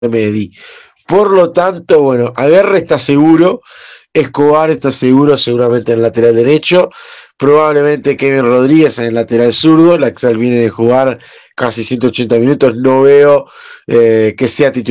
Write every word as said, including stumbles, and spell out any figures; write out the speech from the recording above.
Medi. Por lo tanto, bueno, Aguerre está seguro, Escobar está seguro seguramente en el lateral derecho, probablemente Kevin Rodríguez en el lateral zurdo, la Laxal viene de jugar casi ciento ochenta minutos, no veo eh, que sea titular